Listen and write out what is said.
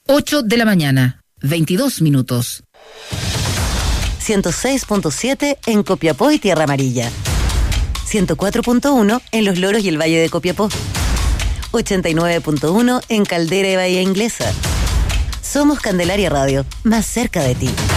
8 de la mañana, 22 minutos. 106.7 en Copiapó y Tierra Amarilla. 104.1 en Los Loros y el Valle de Copiapó. 89.1 en Caldera y Bahía Inglesa. Somos Candelaria Radio, más cerca de ti.